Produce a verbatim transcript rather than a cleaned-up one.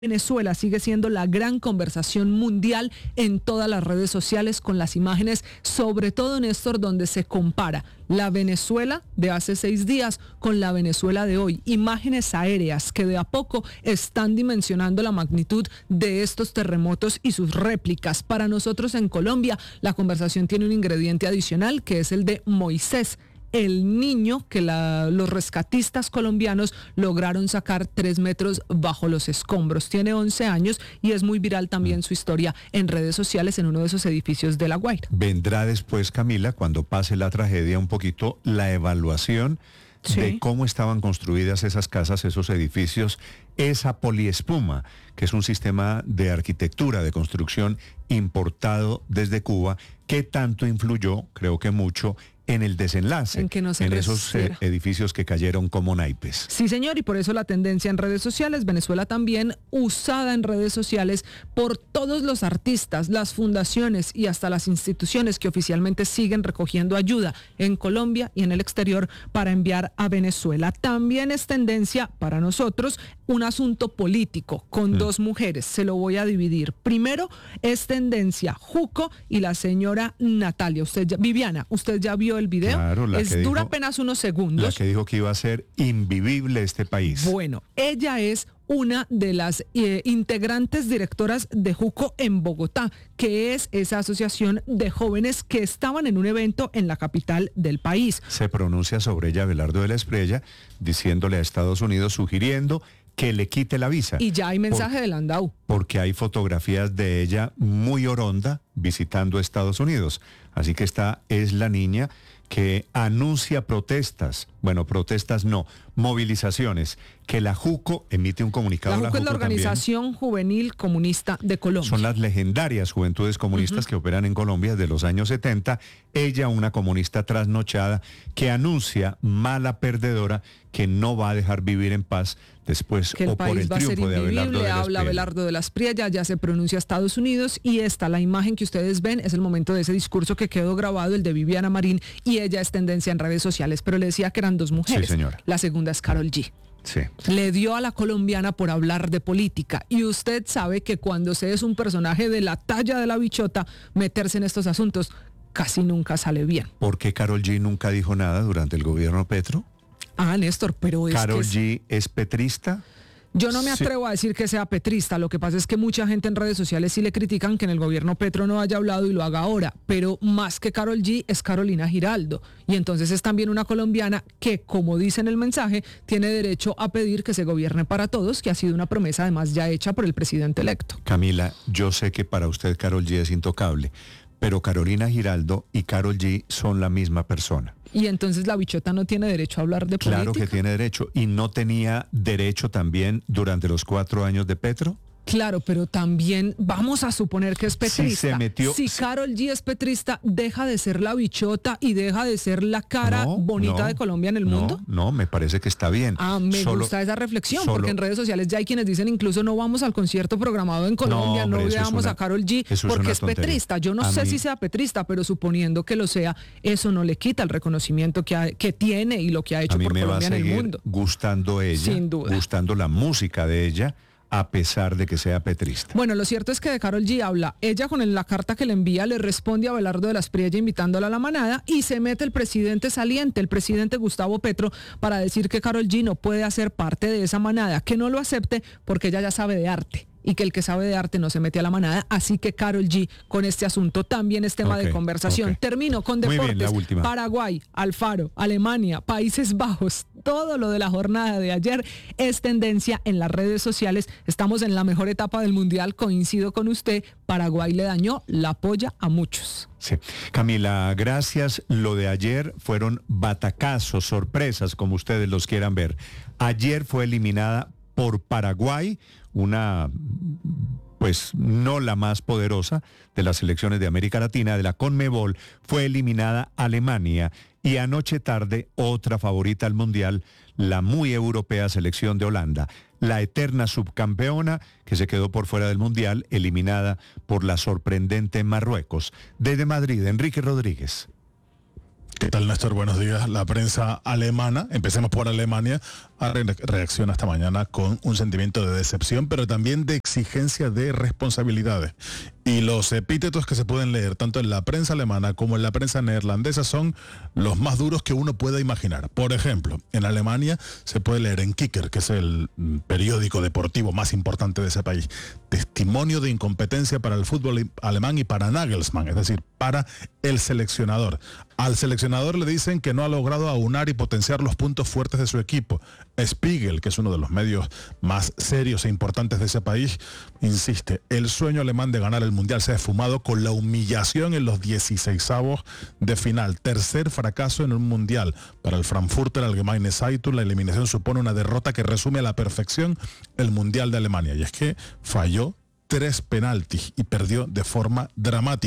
Venezuela sigue siendo la gran conversación mundial en todas las redes sociales con las imágenes, sobre todo, Néstor, donde se compara la Venezuela de hace seis días con la Venezuela de hoy. Imágenes aéreas que de a poco están dimensionando la magnitud de estos terremotos y sus réplicas. Para nosotros en Colombia, la conversación tiene un ingrediente adicional que es el de Moisés, el niño que la, los rescatistas colombianos lograron sacar tres metros bajo los escombros. Tiene once años y es muy viral también su historia en redes sociales en uno de esos edificios de La Guaira. Vendrá después, Camila, cuando pase la tragedia, un poquito la evaluación sí. de cómo estaban construidas esas casas, esos edificios, esa poliespuma, que es un sistema de arquitectura, de construcción importado desde Cuba, que tanto influyó, creo que mucho, en el desenlace, en, que no se en esos eh, edificios que cayeron como naipes. Sí, señor, y por eso la tendencia en redes sociales, Venezuela también usada en redes sociales por todos los artistas, las fundaciones y hasta las instituciones que oficialmente siguen recogiendo ayuda en Colombia y en el exterior para enviar a Venezuela. También es tendencia para nosotros un asunto político con mm. dos mujeres, se lo voy a dividir. Primero es tendencia Juco y la señora Natalia, usted ya, Viviana, usted ya vio el video, claro, la es que dura dijo, apenas unos segundos. La que dijo que iba a ser invivible este país. Bueno, ella es una de las eh, integrantes directoras de Juco en Bogotá, que es esa asociación de jóvenes que estaban en un evento en la capital del país. Se pronuncia sobre ella Abelardo de la Espriella, diciéndole a Estados Unidos, sugiriendo que le quite la visa. Y ya hay mensaje por, de Landau. Porque hay fotografías de ella muy oronda visitando Estados Unidos. Así que esta es la niña que anuncia protestas, bueno, protestas no, movilizaciones, que la Juco emite un comunicado. La Juco, la Juco es la Organización también. Juvenil Comunista de Colombia. Son las legendarias juventudes comunistas uh-huh. que operan en Colombia desde los años setenta. Ella, una comunista trasnochada, que anuncia, mala perdedora, que no va a dejar vivir en paz después que el o país por el va triunfo a ser de Abelardo de la habla Abelardo de la Espriella, ya se pronuncia Estados Unidos y esta, la imagen que ustedes ven, es el momento de ese discurso que quedó grabado, el de Viviana Marín, y ella es tendencia en redes sociales, pero le decía que eran dos mujeres. Sí, señora. La segunda es Karol G. Sí. Le dio a la colombiana por hablar de política y usted sabe que cuando se es un personaje de la talla de la bichota, meterse en estos asuntos casi nunca sale bien. ¿Por qué Karol G nunca dijo nada durante el gobierno Petro? Ah, Néstor, pero es ¿Karol que G es petrista? Yo no me atrevo sí. a decir que sea petrista, lo que pasa es que mucha gente en redes sociales sí le critican que en el gobierno Petro no haya hablado y lo haga ahora, pero más que Karol G es Carolina Giraldo, y entonces es también una colombiana que, como dice en el mensaje, tiene derecho a pedir que se gobierne para todos, que ha sido una promesa además ya hecha por el presidente electo. Camila, yo sé que para usted Karol G es intocable, pero Carolina Giraldo y Karol G son la misma persona. Y entonces la bichota no tiene derecho a hablar de política. Claro que tiene derecho. ¿Y no tenía derecho también durante los cuatro años de Petro? Claro, pero también vamos a suponer que es petrista. Si se metió, si Karol G es petrista, deja de ser la bichota y deja de ser la cara no, bonita no, de Colombia en el no, mundo. No, me parece que está bien. Ah, me solo, gusta esa reflexión, solo, porque en redes sociales ya hay quienes dicen incluso no vamos al concierto programado en Colombia, no, hombre, no veamos a Karol G porque es, es petrista. Yo no a sé mí, si sea petrista, pero suponiendo que lo sea, eso no le quita el reconocimiento que, ha, que tiene y lo que ha hecho por Colombia en el mundo. Gustando ella, sin duda, gustando la música de ella, a pesar de que sea petrista. Bueno, lo cierto es que de Karol G habla. Ella con el, la carta que le envía le responde a Abelardo de la Espriella invitándola a la manada y se mete el presidente saliente, el presidente Gustavo Petro, para decir que Karol G no puede hacer parte de esa manada, que no lo acepte porque ella ya sabe de arte y que el que sabe de arte no se mete a la manada, así que Karol G con este asunto también es tema okay, de conversación. Okay. Termino con deportes. Muy bien, la Paraguay, Alfaro, Alemania, Países Bajos, todo lo de la jornada de ayer es tendencia en las redes sociales. Estamos en la mejor etapa del Mundial, coincido con usted, Paraguay le dañó la polla a muchos. Sí. Camila, gracias. Lo de ayer fueron batacazos, sorpresas, como ustedes los quieran ver. Ayer fue eliminada por Paraguay, una, pues no la más poderosa de las selecciones de América Latina, de la CONMEBOL, fue eliminada Alemania y anoche tarde otra favorita al Mundial, la muy europea selección de Holanda, la eterna subcampeona que se quedó por fuera del Mundial, eliminada por la sorprendente Marruecos. Desde Madrid, Enrique Rodríguez. ¿Qué tal, Néstor? Buenos días. La prensa alemana, empecemos por Alemania, reacciona esta mañana con un sentimiento de decepción, pero también de exigencia de responsabilidades. Y los epítetos que se pueden leer tanto en la prensa alemana como en la prensa neerlandesa son los más duros que uno pueda imaginar. Por ejemplo, en Alemania se puede leer en Kicker, que es el periódico deportivo más importante de ese país, testimonio de incompetencia para el fútbol alemán y para Nagelsmann, es decir, para el seleccionador. Al seleccionador le dicen que no ha logrado aunar y potenciar los puntos fuertes de su equipo. Spiegel, que es uno de los medios más serios e importantes de ese país, insiste, el sueño alemán de ganar el Mundial se ha esfumado con la humillación en los dieciseisavos de final. Tercer fracaso en un Mundial. Para el Frankfurter Allgemeine Zeitung, la eliminación supone una derrota que resume a la perfección el Mundial de Alemania. Y es que falló tres penaltis y perdió de forma dramática.